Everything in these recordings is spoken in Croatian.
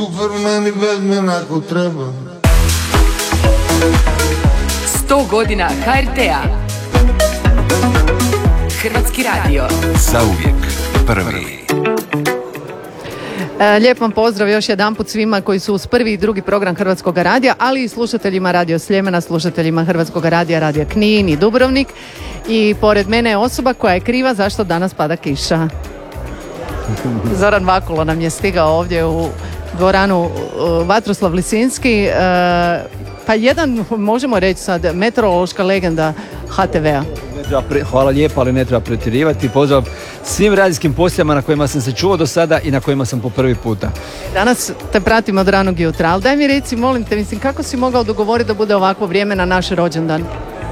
Meni bez mene ako treba. 100 godina HRT-a. Hrvatski radio. Zauvijek prvi. Lijep vam pozdrav još jedanput svima koji su uz prvi i drugi program Hrvatskog radija, ali i slušateljima Radio Sljemena, slušateljima Hrvatskog radija, Radija Knin i Dubrovnik. I pored mene je osoba koja je kriva zašto danas pada kiša. Zoran Vakulo nam je stigao ovdje u dvoranu Vatroslav Lisinski, pa jedan, možemo reći sad, meteorološka legenda HTV-a. Hvala lijepo, ali ne treba pretjerivati. Pozdrav svim radijskim postajama na kojima sam se čuo do sada i na kojima sam po prvi puta. Danas te pratim od ranog jutra, ali daj mi reci, molim te, kako si mogao dogovoriti da bude ovakvo vrijeme na naš rođendan?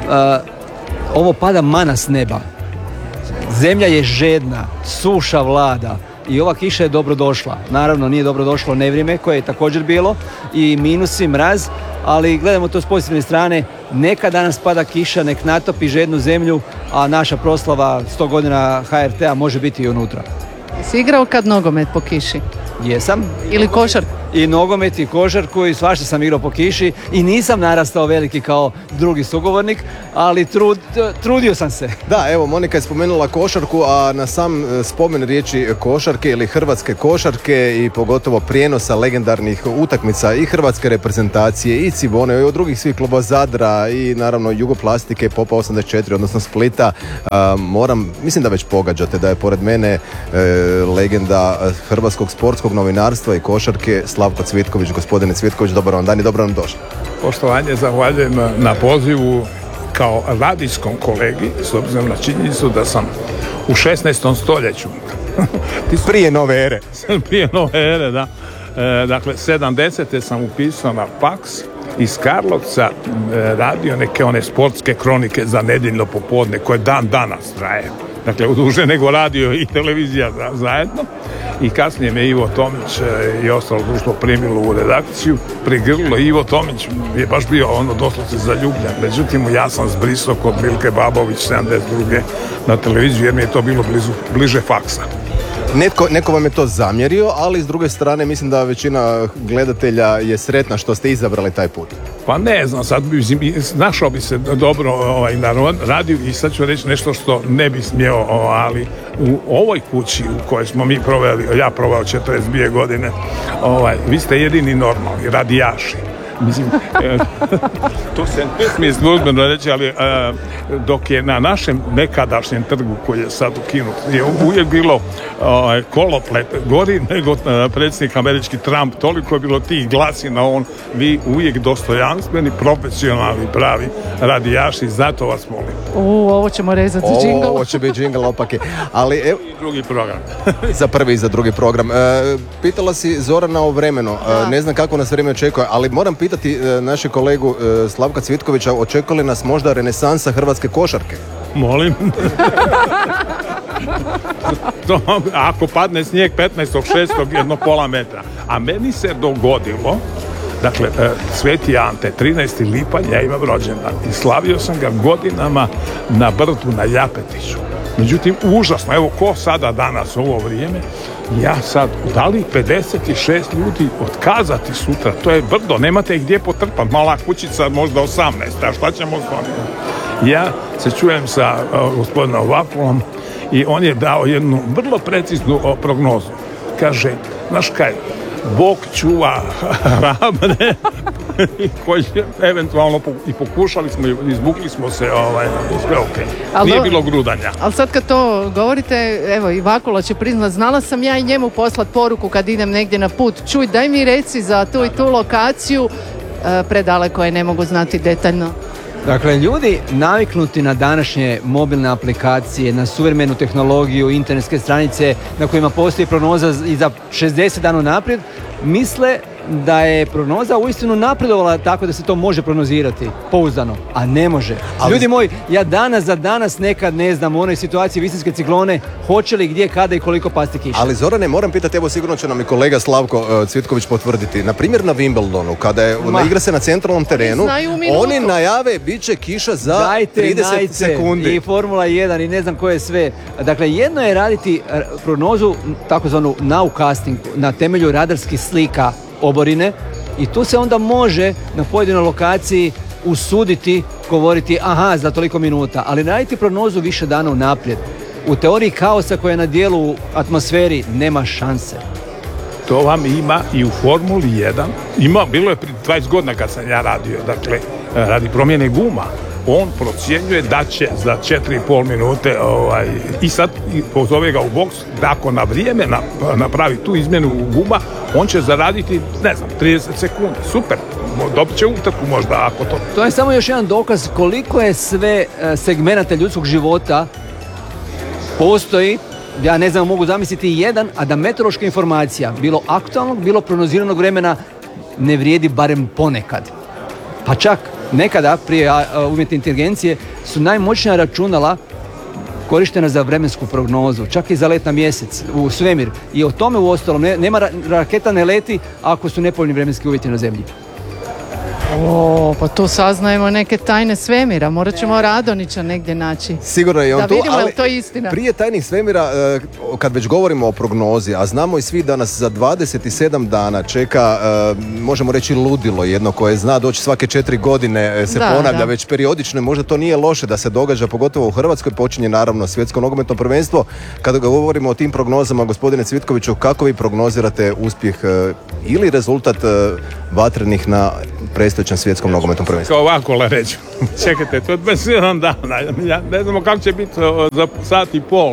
Ovo pada mana s neba. Zemlja je žedna, suša vlada i ova kiša je dobro došla. Naravno, nije dobro došlo nevrijeme koje je također bilo i minusi, mraz, ali gledamo to s pozitivne strane. Neka danas pada kiša, nek natopi žednu zemlju, a naša proslava 100 godina HRT-a može biti i unutra. Jesi igrao kad nogomet po kiši? Jesam. Ili košarku? I nogomet i košarku i svašta sam igrao po kiši i nisam narastao veliki kao drugi sugovornik, ali trudio sam se. Da, evo, Monika je spomenula košarku, a na sam spomen riječi košarke ili hrvatske košarke i pogotovo prijenosa legendarnih utakmica i hrvatske reprezentacije i Cibone i od drugih svih klubova Zadra i naravno Jugoplastike, Popa 84, odnosno Splita, mislim da već pogađate da je pored mene legenda hrvatskog sportskog novinarstva i košarke Slavko Cvitković. Gospodine Cvitković, dobar vam dan i dobro nam došli. Poštovanje, zahvaljujem na pozivu kao radijskom kolegi, s obzirom na činjenicu da sam u 16. stoljeću. Prije nove ere. Prije nove ere, da. Dakle, 70. sam upisao na faks iz Karlovca, radio neke one sportske kronike za nedjeljno popodne koje dan danas traje. Dakle, duže nego radio i televizija zajedno. I kasnije me Ivo Tomić i ostalo društvo primilo u redakciju, prigrlilo. Ivo Tomić je baš bio doslovce zaljubljen. Međutim, ja sam zbrisao kod Milke Babović 72. na televiziju jer mi je to bilo bliže faksa. Neko vam je to zamjerio, ali s druge strane mislim da većina gledatelja je sretna što ste izabrali taj put. Pa ne znam, sad našao bi se dobro na radiju i sad ću reći nešto što ne bi smio, ali u ovoj kući u kojoj smo mi proveli, ja proveo 42 godine, vi ste jedini normalni radijaši. Mislim, to se ne smije službeno reći, ali dok je na našem nekadašnjem trgu koji je sad ukinut, je uvijek bilo koloplet gori nego predsjednik američki Trump, toliko je bilo tih glasina, vi uvijek dostojanstveni, profesionalni, pravi radijaši, zato vas molim. Ovo ćemo rezati džingl. Ovo će biti džingl opake. Ali evo, drugi program. Za prvi i za drugi program. Pitala si Zorana o vremenu. Ne znam kako nas vrijeme očekuje, ali moram pitati našeg kolegu Slavka Cvitkovića, očekuje li nas možda renesansa hrvatske košarke? Molim. Ako padne snijeg 15.6. jedno pola metra. A meni se dogodilo, dakle, Sveti Ante, 13. lipanj, ja imam rođendan i slavio sam ga godinama na Brdu na Japetiću. Međutim, užasno, evo ko sada danas u ovo vrijeme, ja sad, da li 56 ljudi otkazati sutra, to je brdo, nemate ih gdje potrpati, mala kućica možda 18, a šta ćemo s onim? Ja se čujem sa gospodinom Vakulom i on je dao jednu vrlo preciznu prognozu. Kaže, znaš kaj, Bog čuva hrabre koji eventualno i pokušali smo, izvukli smo se, sve ok. Nije bilo grudanja. Ali sad kad to govorite, evo i Vakula će priznat, znala sam ja i njemu poslat poruku kad idem negdje na put. Čuj, daj mi reci za tu i tu lokaciju, predaleko je, ne mogu znati detaljno. Dakle, ljudi naviknuti na današnje mobilne aplikacije, na suvremenu tehnologiju, internetske stranice na kojima postoji prognoza i za 60 dana naprijed, misle da je prognoza uistinu napredovala tako da se to može prognozirati pouzdano, a ne može. Ljudi moji, ja danas za danas nekad ne znam u onoj situaciji visinske ciklone hoće li gdje, kada i koliko pasti kiša. Ali Zorane, moram pitati, evo sigurno će nam i kolega Slavko Cvitković potvrditi. Na primjer na Wimbledonu, kada je igra se na centralnom terenu, oni najave bit će kiša za 30 sekundi. I Formula 1 i ne znam koje sve. Dakle, jedno je raditi prognozu takozvanu nowcasting na temelju radarskih slika oborine i tu se onda može na pojedinoj lokaciji usuditi govoriti aha za toliko minuta, ali raditi prognozu više dana unaprijed. U teoriji kaosa koja je na dijelu u atmosferi nema šanse. To vam ima i u Formuli 1. Bilo je prije 20 godina kad sam ja radio, dakle, radi promjene guma. On procjenjuje da će za 4,5 minute i sad pozove ga u boks da ako na vrijeme napravi tu izmjenu guma, on će zaraditi, 30 sekundi. Super, dobit će utrku možda ako to. To je samo još jedan dokaz koliko je sve segmenata ljudskog života postoji. Ja ne znam, mogu zamisliti jedan, a da meteorološka informacija, bilo aktualnog, bilo prognoziranog vremena, ne vrijedi barem ponekad. Pa čak nekada, prije umjetne inteligencije, su najmoćnija računala korištena za vremensku prognozu, čak i za let na mjesec, u svemir. I o tome uostalom, nema raketa ne leti ako su nepovoljni vremenski uvjeti na zemlji. Pa tu saznajemo neke tajne svemira, morat ćemo Radonića negdje naći. Sigurno je on da tu, vidimo, ali to je istina. Prije tajnih svemira, kad već govorimo o prognozi, a znamo i svi da nas za 27 dana čeka, možemo reći ludilo jedno koje zna doći svake 4 godine, se ponavlja već periodično, možda to nije loše da se događa, pogotovo u Hrvatskoj, počinje naravno svjetsko nogometno prvenstvo. Kada govorimo o tim prognozama, gospodine Cvitkoviću, kako vi prognozirate uspjeh ili rezultat vatrenih na predstojećem svjetskom nogometnom prvenstvu? Ovako reću. Čekajte, to je 27 dana. Ja ne znamo kako će biti za sat i pol.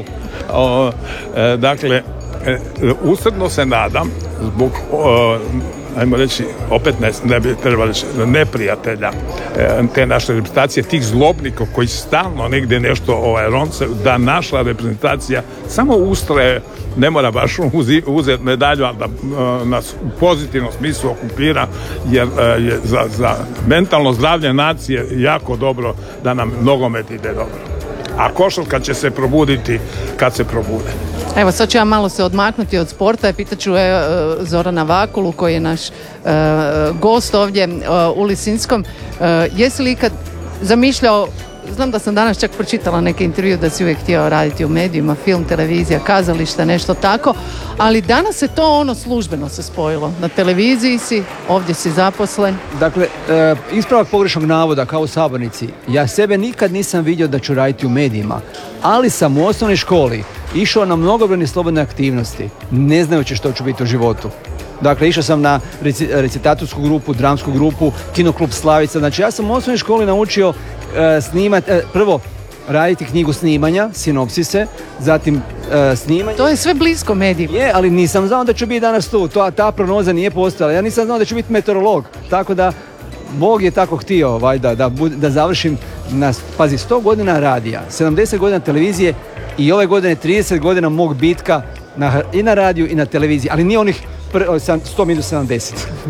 Dakle, usrdno se nadam zbog ajmo reći, opet ne bi trebali reći, neprijatelja te naše reprezentacije, tih zlobnikov koji stalno negdje nešto ronce, da naša reprezentacija samo ustraje, ne mora baš uzeti medalju, ali da nas u pozitivnom smislu okupira, jer je za mentalno zdravlje nacije jako dobro da nam nogomet ide dobro. A košarka će se probuditi kad se probude. Evo, sad ću ja malo se odmaknuti od sporta i pitat ću Zorana Vakulu, koji je naš gost ovdje u Lisinskom. Jesi li ikad zamišljao, znam da sam danas čak pročitala neki intervju da si uvijek htio raditi u medijima, film, televizija, kazalište, nešto tako, ali danas se to službeno se spojilo. Na televiziji si, ovdje si zaposlen. Dakle, ispravak pogrešnog navoda kao u sabornici. Ja sebe nikad nisam vidio da ću raditi u medijima, ali sam u osnovnoj školi išao na mnogobrojne slobodne aktivnosti, ne znajući što ću biti u životu. Dakle, išao sam na recitatorsku grupu, dramsku grupu, kinoklub Slavica. Znači, ja sam u osnovnoj školi naučio snimati, prvo raditi knjigu snimanja, sinopsise, zatim snimanje. To je sve blisko medijima. Je, ali nisam znao da ću biti danas tu. Ta prognoza nije postojala. Ja nisam znao da ću biti meteorolog. Tako da, Bog je tako htio da završim na, 100 godina radija, 70 godina televizije i ove godine 30 godina mog bitka i na radiju i na televiziji, ali nije onih 100 minus 70.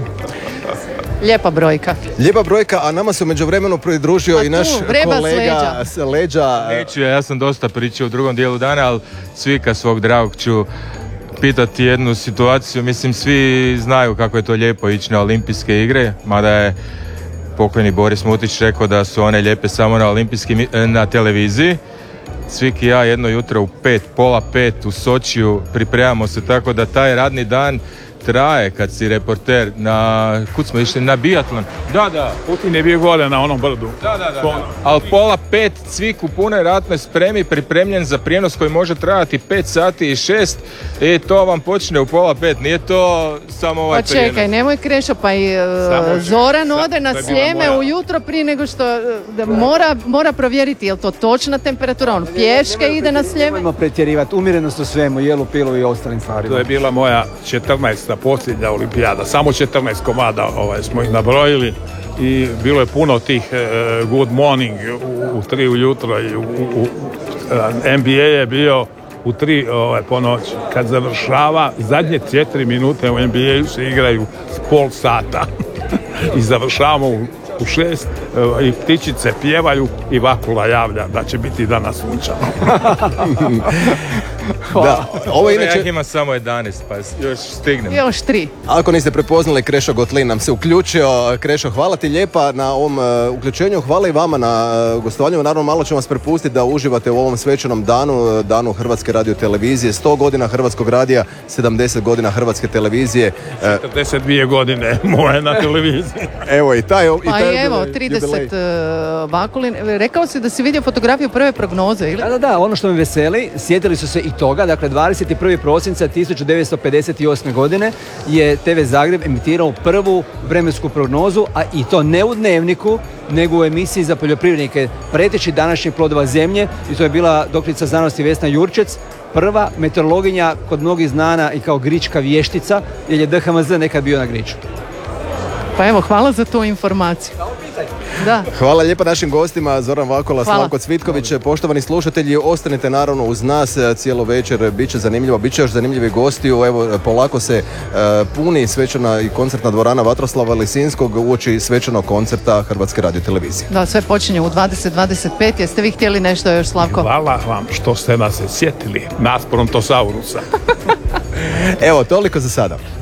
Lijepa brojka. Lijepa brojka, a nama se u međuvremenu pridružio i naš kolega s Leđa. Neću, ja sam dosta pričao u drugom dijelu dana, ali Cvika svog dragog ću pitati jednu situaciju. Mislim, svi znaju kako je to lijepo ići na olimpijske igre, mada je pokojni Boris Mutić rekao da su one lijepe samo na televiziji. Cvik i ja jedno jutro u 4:30 u Sočiju pripremamo se tako da taj radni dan traje kad si reporter kud smo išli, na biatlon. Da. Putin je bio gore na onom brdu. Da. Ali 4:30 Cvik u punoj ratnoj spremi, pripremljen za prijenos koji može trajati 5 sati i 6 i to vam počne u 4:30. Nije to samo ovaj prijenos. Pa čekaj, nemoj Krešo, pa i Zoran ode na Sljeme ujutro prije nego što mora provjeriti je li to točna temperatura. On pješke ide na Sljeme. Nemojmo pretjerivati, umjerenost u svemu, jelu, pilu i ostalim stvarima. To je bila moja 14. posljednja olimpijada, samo 14 komada smo ih nabrojili i bilo je puno tih good morning u 3 ujutro i NBA je bio u 3 po noći. Kad završava, zadnje 4 minute u NBA se igraju pol sata i završavamo u 6 i ptičice pjevaju i Vakula javlja da će biti danas sunčano. Da, ovo je inače, Ja ima samo 11, pa još stignem. Još 3. ako niste prepoznali, Krešo Gotlin nam se uključio. Krešo, hvala ti lijepa na ovom uključenju, hvala i vama na gostovanju. Naravno, malo ćemo vas prepustiti da uživate u ovom svečanom danu Hrvatske radiotelevizije. 100 godina Hrvatskog radija, 70 godina Hrvatske televizije. 42 godine moje na televiziji. Evo i taj Pa evo, jubilej. 30 Vakulin. Rekao si da si vidio fotografiju prve prognoze, ili? Da, ono što me veseli, sjetili su se i toga, dakle 21. prosinca 1958. godine je TV Zagreb emitirao prvu vremensku prognozu, a i to ne u Dnevniku, nego u emisiji za poljoprivrednike, preteći današnjih plodova zemlje, i to je bila doktorica znanosti Vesna Jurčec, prva meteorologinja kod mnogih znana i kao grička vještica, jer je DHMZ nekad bio na griču. Pa evo, hvala za tu informaciju. Da. Hvala lijepa našim gostima, Zoran Vakola, Hvala. Slavko Cvitković. Poštovani slušatelji, ostanite naravno uz nas cijelo večer, bit će zanimljivo, bit će još zanimljivi gostiju. Evo, polako se puni svečana i koncertna dvorana Vatroslava Lisinskog uoči svečanog koncerta Hrvatske radiotelevizije. Da, sve počinje u 20:25. Jeste vi htjeli nešto još, Slavko? Hvala vam što ste nas sjetili, nas Prontosaurusa. Evo, toliko za sada.